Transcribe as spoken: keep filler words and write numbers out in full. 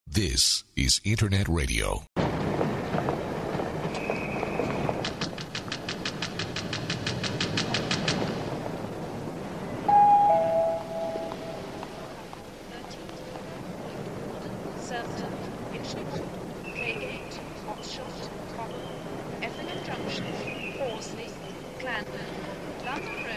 This is Internet Radio. Effingham Junction, Horsley, Clandon, London